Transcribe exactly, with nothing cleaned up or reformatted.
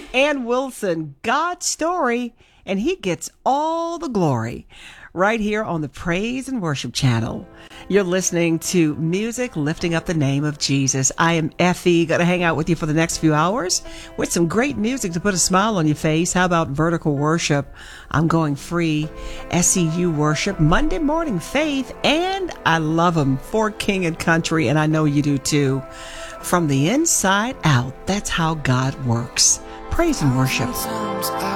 Ann Wilson, God's story, and he gets all the glory. Right here on the Praise and Worship Channel. You're listening to music lifting up the name of Jesus. I am Effie, going to hang out with you for the next few hours with some great music to put a smile on your face. How about Vertical Worship? I'm going free. S C U Worship, Monday Morning Faith, and I love them for King and Country, and I know you do too. From the inside out, that's how God works. Praise and worship.